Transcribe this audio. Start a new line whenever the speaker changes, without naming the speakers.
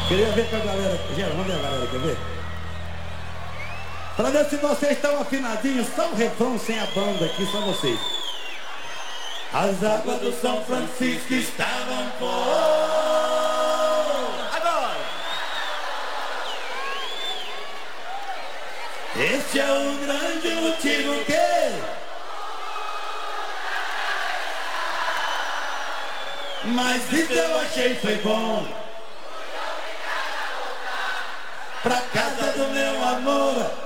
Queria ver com a galera. Gera, vamos ver a galera, quer ver? Pra ver se vocês estão afinadinhos, só o refrão sem a banda aqui, só vocês. As águas do São Francisco estavam por... Agora! Este é o grande motivo que... Mas isso eu achei foi bom. Pra casa do meu amor.